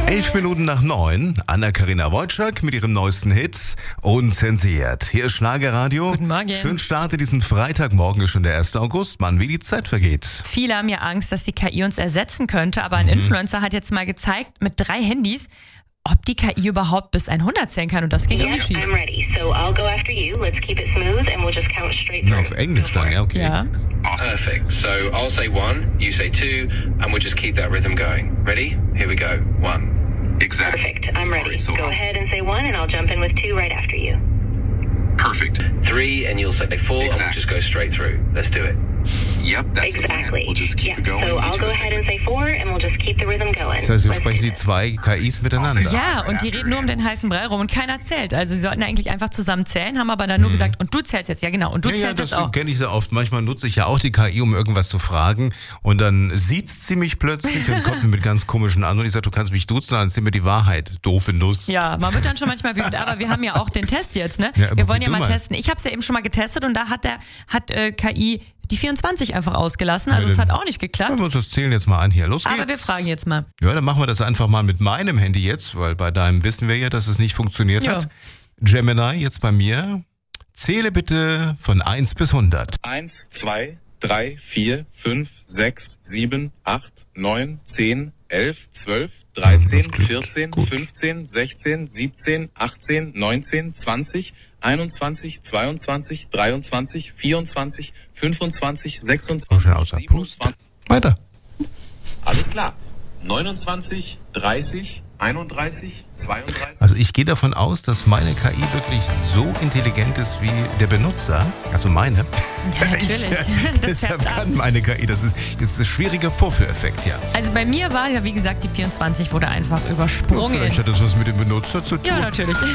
8:11, Anna-Karina Wojcik mit ihrem neuesten Hit Unzensiert. Hier ist Schlagerradio. Guten Morgen. Schön Starte diesen Freitag. Morgen ist schon der 1. August. Mann, wie die Zeit vergeht. Viele haben ja Angst, dass die KI uns ersetzen könnte, aber ein Influencer hat jetzt mal gezeigt, mit 3 Handys, ob die KI überhaupt bis 100 zählen kann, und das geht irgendwie schief. I'm ready. So I'll go after you. Let's keep it smooth and we'll just count straight through. Auf Englisch dann, ja, okay. Ja. Perfect. So I'll say 1, you say 2, and we'll just keep that rhythm going. Ready? Here we go. 1. Exactly. Perfect. I'm ready. So Go ahead and say 1 and I'll jump in with 2 right after you. Perfect. 3, and you'll say 4, and we'll Exactly. just go straight through. Let's do it. Yep, that's the plan. Exactly. We'll just keep it going. So I'll each go of us ahead and say 4 and we'll just keep the rhythm going. Das heißt, wir Let's sprechen do die this. 2 KIs miteinander. Ja, und die reden nur um den heißen Brei rum und keiner zählt. Also sie sollten eigentlich einfach zusammen zählen, haben aber dann nur gesagt, und du zählst jetzt. Ja, genau, und du Ja, zählst das jetzt auch. kenne ich sehr oft. Manchmal nutze ich ja auch die KI, um irgendwas zu fragen. Und dann sieht's sie mich plötzlich und kommt mir mit ganz komischen an. Und ich sage, du kannst mich duzen, dann erzähl mir die Wahrheit. Doofe Nuss. Ja, man wird dann schon manchmal wütend, aber wir haben ja auch den Test jetzt, ne? Ja, aber Wir wollen ja du mal mal. testen. Ich habe es ja eben schon mal getestet und da hat KI die 24 einfach ausgelassen. Also es hat auch nicht Hören geklappt. wir uns das Zählen jetzt mal an hier. Los geht's. Aber wir fragen jetzt mal. Ja, dann machen wir das einfach mal mit meinem Handy jetzt, weil bei deinem wissen wir ja, dass es nicht funktioniert Ja. hat. Gemini, jetzt bei mir. Zähle bitte von 1 bis 100. 1, 2, 3, 4, 5, 6, 7, 8, 9, 10, 11, 12, 13, das klingt 14, gut. 15, 16, 17, 18, 19, 20, 21, 22, 23, 24, 25, So 26, schnell außer Puste. 27. Weiter. Alles klar. 29, 30, 31, 32. Also ich gehe davon aus, dass meine KI wirklich so intelligent ist wie der Benutzer, also meine. Ja, natürlich. Das Deshalb färbt ab. kann meine KI, das ist ein schwieriger Vorführeffekt, ja. Also bei mir war ja, wie gesagt, die 24 wurde einfach übersprungen. Vielleicht hat das was mit dem Benutzer zu tun. Ja, natürlich.